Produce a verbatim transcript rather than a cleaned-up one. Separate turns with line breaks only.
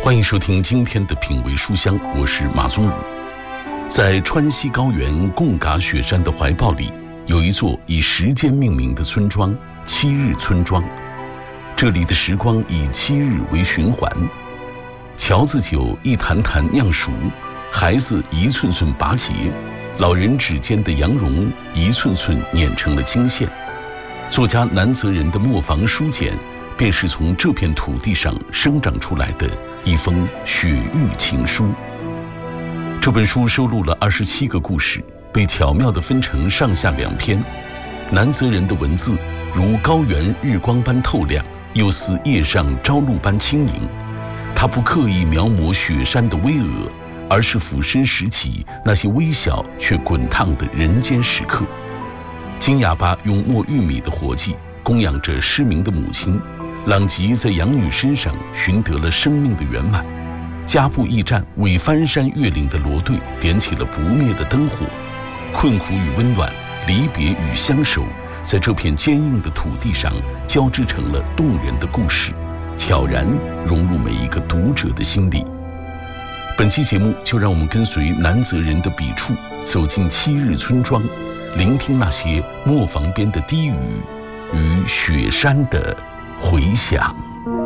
欢迎收听今天的品味书香，我是马宗武。在川西高原贡嘎雪山的怀抱里，有一座以时间命名的村庄——七日村庄。这里的时光以七日为循环，桥子酒一坛坛酿熟，孩子一寸寸拔节，老人指尖的羊绒一寸寸碾成了金线。作家南泽人的磨坊书简，便是从这片土地上生长出来的一封雪域情书。这本书收录了二十七个故事，被巧妙地分成上下两篇。南泽人的文字如高原日光般透亮，又似夜上朝露般轻盈。他不刻意描摹雪山的巍峨，而是俯身拾起那些微小却滚烫的人间时刻。金哑巴用磨玉米的活计供养着失明的母亲，朗吉在养女身上寻得了生命的圆满。加布驿站为翻山越岭的罗队点起了不灭的灯火。困苦与温暖，离别与相守，在这片坚硬的土地上交织成了动人的故事，悄然融入每一个读者的心里。本期节目就让我们跟随南泽人的笔触，走进七日村庄，聆听那些磨坊边的低语与雪山的回响。